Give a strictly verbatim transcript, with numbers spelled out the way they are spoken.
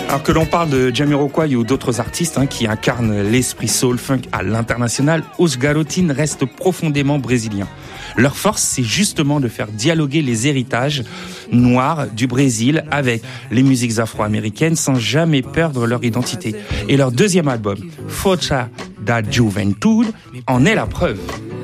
Alors que l'on parle de Jamiroquai ou d'autres artistes hein, qui incarnent l'esprit soul-funk à l'international, Os Garotines restent profondément brésiliens. Leur force, c'est justement de faire dialoguer les héritages noirs du Brésil avec les musiques afro-américaines sans jamais perdre leur identité. Et leur deuxième album, Força da Juventude, en est la preuve.